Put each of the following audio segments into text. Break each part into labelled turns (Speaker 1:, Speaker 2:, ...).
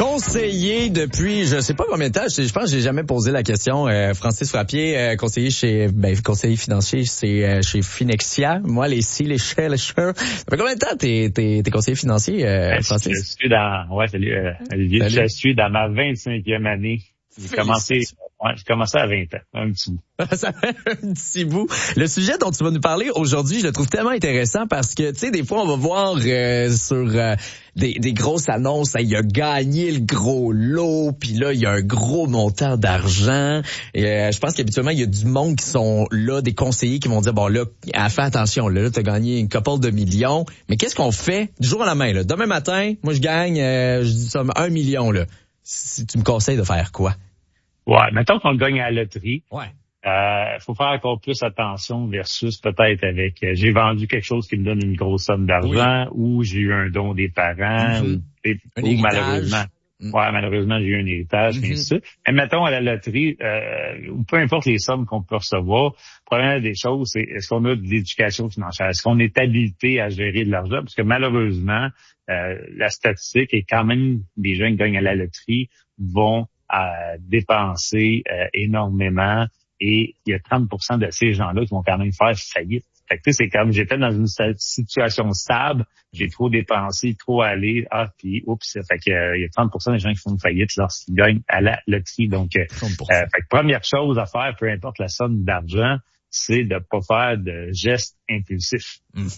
Speaker 1: conseiller depuis, je sais pas combien de temps, je pense que j'ai jamais posé la question. Francis Frappier, conseiller financier chez Finexia. Moi, les si, les chais, les chats. Ça fait combien de temps t'es conseiller financier, Francis?
Speaker 2: Je suis Olivier. Je suis dans ma 25e année. J'ai commencé à 20 ans, un petit bout.
Speaker 1: Ça fait un petit bout. Le sujet dont tu vas nous parler aujourd'hui, je le trouve tellement intéressant parce que, tu sais, des fois, on va voir sur des grosses annonces, il a gagné le gros lot, puis là, il y a un gros montant d'argent. Et je pense qu'habituellement, il y a du monde qui sont là, des conseillers qui vont dire, bon là, fais attention, là, t'as gagné une couple de millions. Mais qu'est-ce qu'on fait du jour au lendemain, là? Demain matin, moi, je gagne, je dis ça, 1 million, là. Si tu me conseilles de faire quoi?
Speaker 2: Ouais, mettons qu'on gagne à la loterie.
Speaker 1: Ouais.
Speaker 2: Faut faire encore plus attention versus peut-être avec j'ai vendu quelque chose qui me donne une grosse somme d'argent ou j'ai eu un don des parents ou malheureusement j'ai eu un héritage, bien sûr. Mais mettons à la loterie, ou peu importe les sommes qu'on peut recevoir, première des choses, c'est est-ce qu'on a de l'éducation financière? Est-ce qu'on est habilité à gérer de l'argent? Parce que malheureusement, la statistique est quand même des gens qui gagnent à la loterie vont dépenser énormément. Et il y a 30% de ces gens-là qui vont quand même faire faillite. Fait que, tu sais, c'est comme j'étais dans une situation stable, j'ai trop dépensé, trop allé, puis oups, fait que il y a 30% des gens qui font faillite lorsqu'ils gagnent à la loterie. Donc, fait que première chose à faire, peu importe la somme d'argent, c'est de pas faire de gestes impulsifs.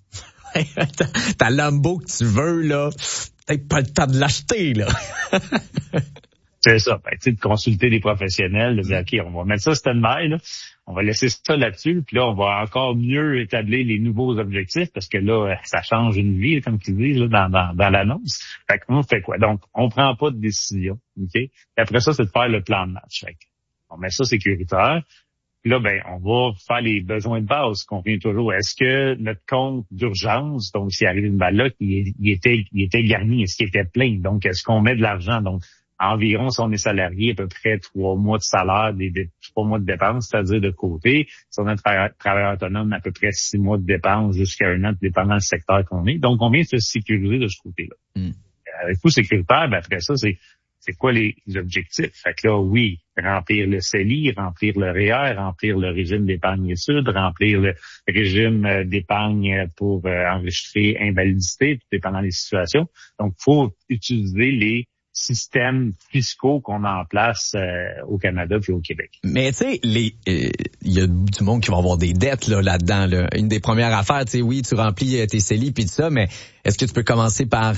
Speaker 1: Ta Lambo que tu veux, là, peut-être pas le temps de l'acheter, là.
Speaker 2: C'est ça. Tu sais, de consulter des professionnels, de dire, OK, on va mettre ça stand-by, là. On va laisser ça là-dessus, puis là, on va encore mieux établir les nouveaux objectifs, parce que là, ça change une vie, comme tu dis, là, dans l'annonce. Fait qu'on fait quoi? Donc, on prend pas de décision, OK? Et après ça, c'est de faire le plan de match. Fait on met ça sécuritaire. Puis là, on va faire les besoins de base qu'on vient toujours. Est-ce que notre compte d'urgence, donc s'il arrive une balle là, il était garni, est-ce qu'il était plein? Donc, est-ce qu'on met de l'argent? Donc, environ, si on est salarié, à peu près 3 mois de salaire, 3 mois de dépenses, c'est-à-dire de côté. Si on est travailleur autonome, à peu près 6 mois de dépenses jusqu'à 1 an, dépendant du secteur qu'on est. Donc, on vient se sécuriser de ce côté-là. Avec tout sécuritaire, après ça, c'est quoi les objectifs? Fait que là, oui, remplir le CELI, remplir le REER, remplir le régime d'épargne études, remplir le régime d'épargne pour enregistrer invalidité, tout dépendant des situations. Donc, il faut utiliser les systèmes fiscaux qu'on a en place au Canada puis au Québec.
Speaker 1: Mais tu sais, il y a du monde qui va avoir des dettes là-dedans. Là. Une des premières affaires, tu sais, oui, tu remplis tes CELI puis tout ça, mais est-ce que tu peux commencer par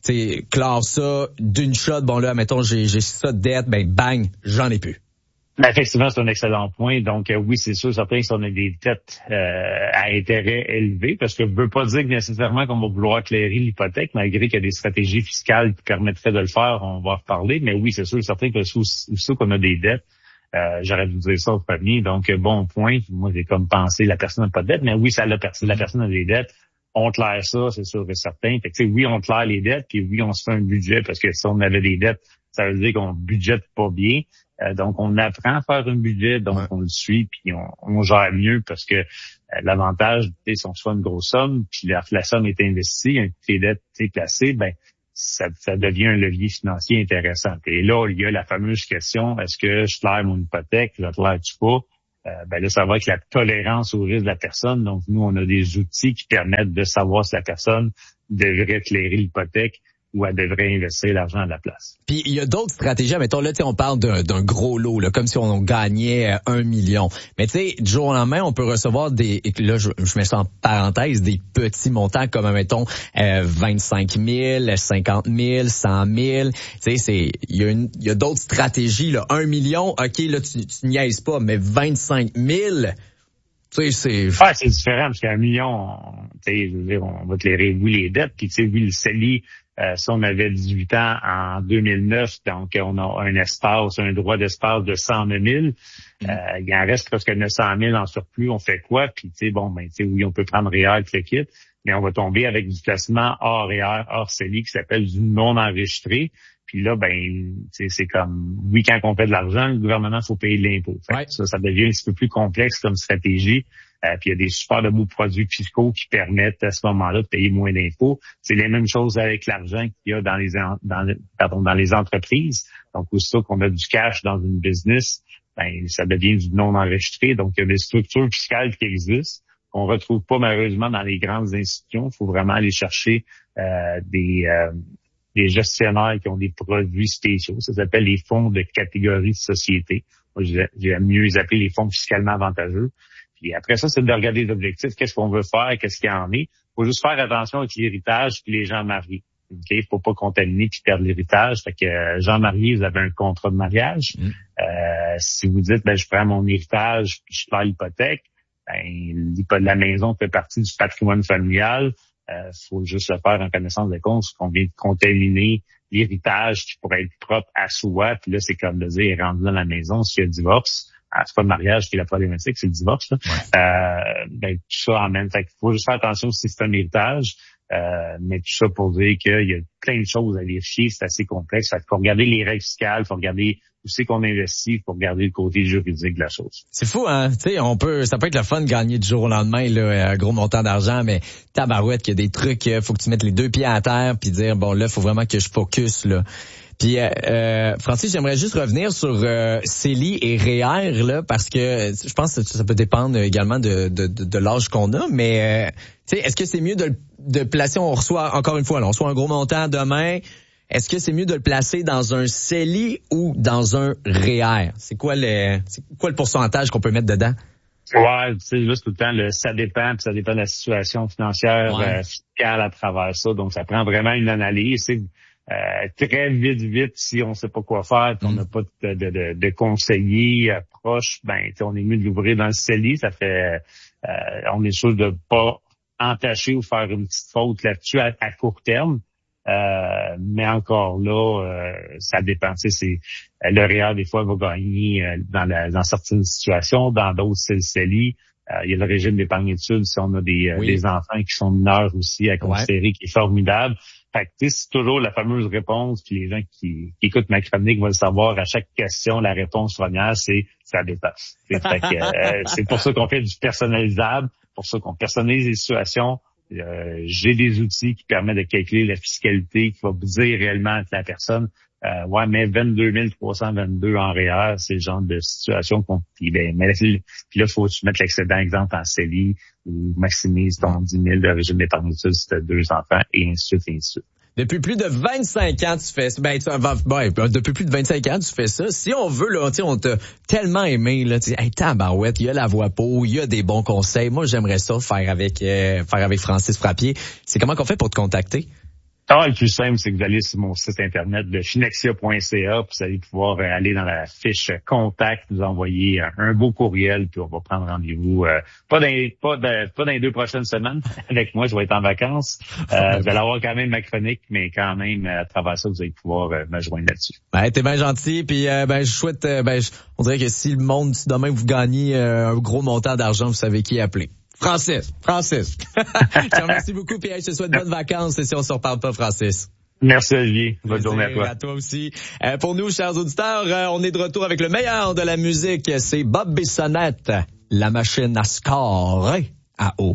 Speaker 1: clore ça d'une shot? Bon là, mettons, j'ai ça de dette, bang, j'en ai plus.
Speaker 2: Effectivement, c'est un excellent point. Donc, oui, c'est sûr, certain que si on a des dettes à intérêt élevé, parce que je ne veux pas dire que nécessairement qu'on va vouloir clairer l'hypothèque, malgré qu'il y a des stratégies fiscales qui permettraient de le faire, on va en reparler. Mais oui, c'est sûr, certain que sous qu'on a des dettes, j'aurais dû dire ça au premier. Donc, bon point. Moi, j'ai comme pensé, la personne n'a pas de dette, mais oui, la personne a des dettes. On claire ça, c'est sûr et certain. Fait que, oui, on claire les dettes, puis oui, on se fait un budget, parce que si on avait des dettes, ça veut dire qu'on budgète pas bien. Donc, on apprend à faire un budget, donc on le suit, puis on gère mieux parce que l'avantage, si on soit une grosse somme, puis la somme est investie, les dettes placées, ça devient un levier financier intéressant. Et là, il y a la fameuse question, est-ce que je claire mon hypothèque, je la claire-tu pas? Là, ça va avec la tolérance au risque de la personne. Donc, nous, on a des outils qui permettent de savoir si la personne devrait clairer l'hypothèque ou elle devrait investir l'argent à la place.
Speaker 1: Puis il y a d'autres stratégies. Mettons là, on parle d'un gros lot, là, comme si on gagnait 1 million. Mais tu sais, du jour au lendemain, on peut recevoir là, je mets ça en parenthèse, des petits montants comme, mettons, 25 000, 50 000, 100 000. Tu sais, il y a d'autres stratégies, là. 1 million, OK, là, tu niaises pas, mais 25 000... Tu sais,
Speaker 2: c'est différent, parce qu'un million, tu sais, je veux dire, on va clairer, oui, les dettes, puis tu sais, oui, le CELI, si on avait 18 ans en 2009, donc on a un droit d'espace de 100 000. Il en reste presque 900 000 en surplus. On fait quoi? Puis, tu sais, oui, on peut prendre REER, le kit, mais on va tomber avec du placement hors REER, hors CELI, qui s'appelle du non enregistré. Puis là, c'est comme, oui, quand on fait de l'argent, le gouvernement, faut payer de l'impôt. Ça devient un petit peu plus complexe comme stratégie. puis il y a des super de beaux produits fiscaux qui permettent à ce moment-là de payer moins d'impôts. C'est les mêmes choses avec l'argent qu'il y a dans les entreprises. Donc, aussitôt qu'on a du cash dans une business, ça devient du non enregistré. Donc, il y a des structures fiscales qui existent qu'on retrouve pas malheureusement dans les grandes institutions. Il faut vraiment aller chercher des gestionnaires qui ont des produits spéciaux. Ça s'appelle les fonds de catégorie de société. Moi, j'aime mieux les appeler les fonds fiscalement avantageux. Puis après ça, c'est de regarder les objectifs. Qu'est-ce qu'on veut faire? Qu'est-ce qu'il y en est? Il faut juste faire attention avec l'héritage puis les gens mariés. Il faut pas contaminer puis perdre l'héritage. Fait que gens mariés, vous avez un contrat de mariage. Si vous dites, je prends mon héritage puis je perds l'hypothèque, la maison fait partie du patrimoine familial. Faut juste le faire en connaissance de cause qu'on vient de contaminer l'héritage qui pourrait être propre à soi. Puis là, c'est comme de dire, rendu dans la maison, s'il y a divorce, c'est pas le mariage qui est la problématique, c'est le divorce. Là. Tout ça en même temps. Il faut juste faire attention au système héritage. Mais tout ça pour dire qu'il y a plein de choses à vérifier, c'est assez complexe. Il faut regarder les règles fiscales, il faut regarder où c'est qu'on investit, il faut regarder le côté juridique de la chose.
Speaker 1: C'est fou, hein? Tu sais, ça peut être le fun de gagner du jour au lendemain, là, un gros montant d'argent, mais tabarouette, qu'il y a des trucs, faut que tu mettes les deux pieds à terre puis dire, bon, là, faut vraiment que je focus, là. Puis, Francis, j'aimerais juste revenir sur CELI et REER, là, parce que je pense que ça peut dépendre également de l'âge qu'on a, mais tu sais, est-ce que c'est mieux de placer, on reçoit, encore une fois, là, on reçoit un gros montant demain, est-ce que c'est mieux de le placer dans un CELI ou dans un REER? C'est quoi le pourcentage qu'on peut mettre dedans?
Speaker 2: Ouais, tu sais, juste tout le temps, ça dépend de la situation financière, fiscale à travers ça. Donc, ça prend vraiment une analyse. C'est très vite, si on sait pas quoi faire, puis on n'a pas de conseiller proche, on est mieux de l'ouvrir dans le CELI. Ça fait, on est sûr de pas entacher ou faire une petite faute là-dessus à court terme. Mais encore là, ça dépend. Tu sais, le REER, des fois, va gagner dans certaines situations. Dans d'autres, c'est le CELI. Il y a le régime d'épargne études si on a des enfants qui sont mineurs aussi à considérer, qui est formidable. Fait que, tu sais, c'est toujours la fameuse réponse, puis les gens qui écoutent ma chronique vont le savoir, à chaque question, la réponse première, c'est ça dépend. C'est pour ça qu'on fait du personnalisable, pour ça qu'on personnalise les situations. J'ai des outils qui permettent de calculer la fiscalité, qui va vous dire réellement que la personne, mais 22 322 en REER, c'est le genre de situation qu'on... Puis là, il faut que tu mettes l'excédent, exemple, en CELI, ou maximise ton 10 000 de régime d'épargne études si tu as 2 enfants, et ainsi de suite.
Speaker 1: Depuis plus de 25 ans, tu fais ça. Depuis plus de 25 ans, tu fais ça. Si on veut, là, on t'a tellement aimé, là, tu dis, hey, tabarouette, il y a la voix pour, il y a des bons conseils. Moi, j'aimerais ça faire avec Francis Frappier. C'est comment qu'on fait pour te contacter?
Speaker 2: Le plus simple, c'est que vous allez sur mon site internet de finexia.ca, puis vous allez pouvoir aller dans la fiche contact, nous envoyer un beau courriel, puis on va prendre rendez-vous. Pas dans les 2 prochaines semaines avec moi, je vais être en vacances. Vous allez avoir quand même ma chronique, mais quand même à travers ça, vous allez pouvoir me joindre là-dessus.
Speaker 1: T'es bien gentil, puis je souhaite. On dirait que si demain vous gagnez un gros montant d'argent, vous savez qui appeler. Francis. Je te remercie beaucoup, puis je te souhaite bonnes vacances, et si on se reparle pas, Francis.
Speaker 2: Merci, Olivier. Bonne journée à toi.
Speaker 1: À toi aussi. Pour nous, chers auditeurs, on est de retour avec le meilleur de la musique. C'est Bob Bissonnette, la machine à scorer à eau.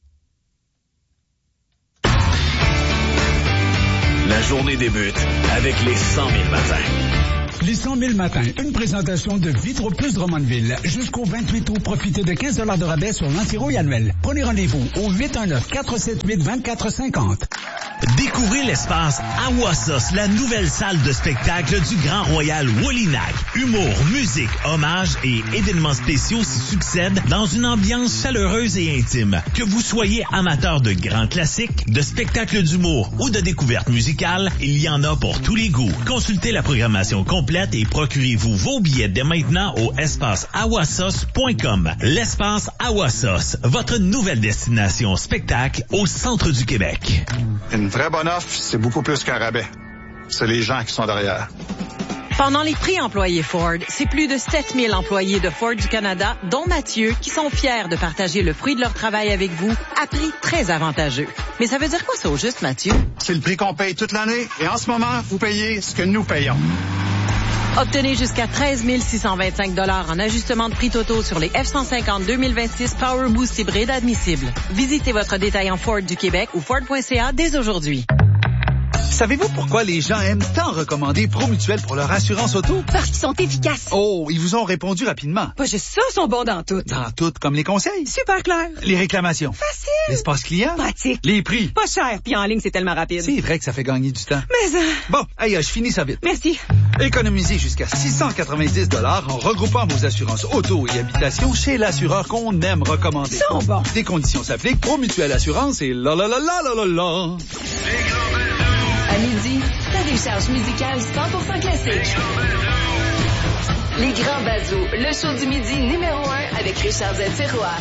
Speaker 3: La journée débute avec les 100 000 matins.
Speaker 4: Les 100 000 matins, une présentation de Vitro Plus Drummondville. Jusqu'au 28 août, profitez de 15 $ de rabais sur l'anti-rouille annuel. Prenez rendez-vous au 819-478-2450.
Speaker 3: Découvrez l'espace Awasos, la nouvelle salle de spectacle du Grand Royal Wolinak. Humour, musique, hommages et événements spéciaux s'y succèdent dans une ambiance chaleureuse et intime. Que vous soyez amateur de grands classiques, de spectacles d'humour ou de découvertes musicales, il y en a pour tous les goûts. Consultez la programmation complète et procurez-vous vos billets dès maintenant au espaceawasos.com. L'espace Awasos, votre nouvelle destination spectacle au centre du Québec.
Speaker 5: Une vraie bonne offre, c'est beaucoup plus qu'un rabais. C'est les gens qui sont derrière.
Speaker 6: Pendant les prix employés Ford, c'est plus de 7000 employés de Ford du Canada, dont Mathieu, qui sont fiers de partager le fruit de leur travail avec vous à prix très avantageux. Mais ça veut dire quoi ça au juste, Mathieu?
Speaker 5: C'est le prix qu'on paye toute l'année et en ce moment, vous payez ce que nous payons.
Speaker 6: Obtenez jusqu'à 13 625 $ en ajustement de prix totaux sur les F-150 2026 Power Boost hybride admissibles. Visitez votre détaillant Ford du Québec ou Ford.ca dès aujourd'hui.
Speaker 7: Savez-vous pourquoi les gens aiment tant recommander Promutuel pour leur assurance auto?
Speaker 8: Parce qu'ils sont efficaces.
Speaker 7: Oh, ils vous ont répondu rapidement.
Speaker 8: Pas juste ça, ils sont bons dans tout.
Speaker 7: Dans tout, comme les conseils.
Speaker 8: Super clair.
Speaker 7: Les réclamations.
Speaker 8: Facile.
Speaker 7: L'espace client.
Speaker 8: Pratique.
Speaker 7: Les prix.
Speaker 8: Pas cher, puis en ligne, c'est tellement rapide.
Speaker 7: C'est vrai que ça fait gagner du temps.
Speaker 8: Mais
Speaker 7: Bon, aïe, je finis ça vite.
Speaker 8: Merci.
Speaker 7: Économisez jusqu'à 690 $ en regroupant vos assurances auto et habitation chez l'assureur qu'on aime recommander.
Speaker 8: Ils sont bons.
Speaker 7: Des conditions s'appliquent. Promutuel Assurance et la la la la la la la.
Speaker 9: À midi, ta décharge musicale 100% classique. Les Grands Bazos, le show du midi numéro 1 avec Richard Zell-Ferroir.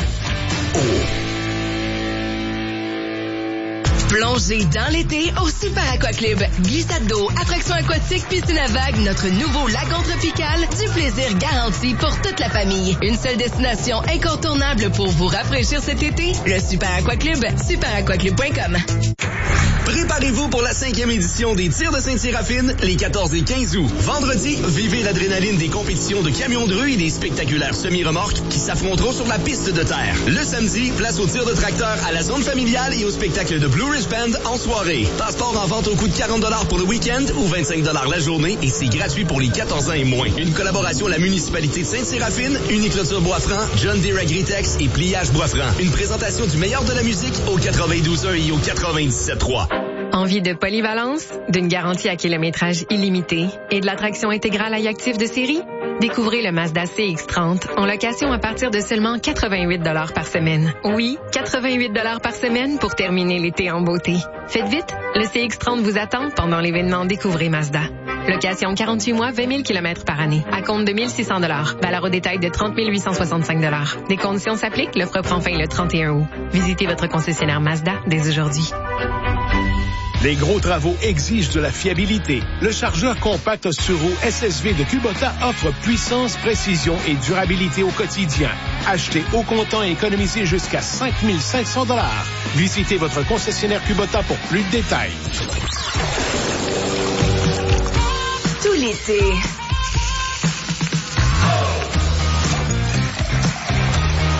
Speaker 9: Plongez dans l'été au Super Aquaclub. Glissade d'eau, attractions aquatiques, piscine à vagues, notre nouveau lagon tropical, du plaisir garanti pour toute la famille. Une seule destination incontournable pour vous rafraîchir cet été, le Super Aquaclub, superaquaclub.com.
Speaker 10: Préparez-vous pour la 5e édition des Tirs de Sainte-Séraphine, les 14 et 15 août. Vendredi, vivez l'adrénaline des compétitions de camions de rue et des spectaculaires semi-remorques qui s'affronteront sur la piste de terre. Le samedi, place aux tirs de tracteurs à la zone familiale et au spectacle de Blue Ridge Band en soirée. Passeport en vente au coût de 40 $ pour le week-end ou 25 $ la journée et c'est gratuit pour les 14 ans et moins. Une collaboration à la municipalité de Sainte-Séraphine, Uniclôture Bois-Franc, John Deere Agritex et Pliage Bois-Franc. Une présentation du meilleur de la musique au 92.1 et au 97.3.
Speaker 11: Envie de polyvalence, d'une garantie à kilométrage illimité et de l'attraction intégrale à actif de série? Découvrez le Mazda CX-30 en location à partir de seulement 88 $ par semaine. Oui, 88 $ par semaine pour terminer l'été en beauté. Faites vite, le CX-30 vous attend pendant l'événement Découvrez Mazda. Location 48 mois, 20 000 km par année. À compte de 1 600 $. Valeur au détail de 30 865 $. Des conditions s'appliquent. L'offre prend fin le 31 août. Visitez votre concessionnaire Mazda dès aujourd'hui.
Speaker 12: Les gros travaux exigent de la fiabilité. Le chargeur compact sur roue SSV de Kubota offre puissance, précision et durabilité au quotidien. Achetez au comptant et économisez jusqu'à 5 500 $. Visitez votre concessionnaire Kubota pour plus de détails.
Speaker 9: Tout l'été,